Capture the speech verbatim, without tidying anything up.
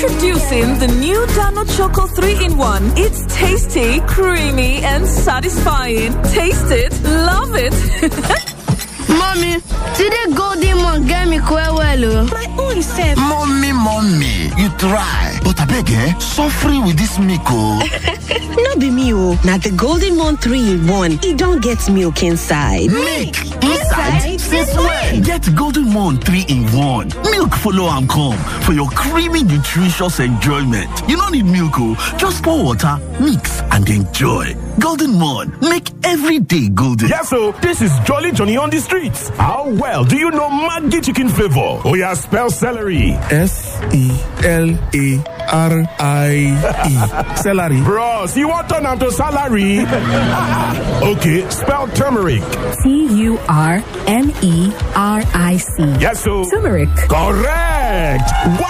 Introducing the new Dano Choco three in one. It's tasty, creamy, and satisfying. Taste it, love it. Mommy, today Golden Mon get me quite well. My own self. Mommy, mommy, you try. But I beg, eh? Suffering with this milk, oh. No be me, oh. Now the Golden Mon three in one. It don't get milk inside. Milk inside? Since when? Get Golden Mon three in one. Milk follow and come for your creamy, nutritious enjoyment. You don't need milk, oh. Just pour water, mix, and enjoy. Golden Mon, make every day golden. Yes, so this is Jolly Johnny on the streets. How well do you know Maggi chicken flavor? Oh yeah, spell celery. S E L A R I E. Celery. Bros, you want to turn to salary? Okay, spell turmeric. T U R M E R I C. Yes, so turmeric. Correct. What